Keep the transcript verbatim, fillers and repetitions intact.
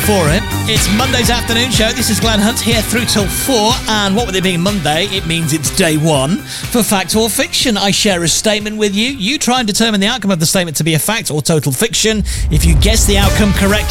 before it. It's Monday's afternoon show. This is Glenn Hunt here through till four. And what with it being Monday, it means it's day one for Fact or Fiction. I share a statement with you. You try and determine the outcome of the statement to be a fact or total fiction. If you guess the outcome correctly,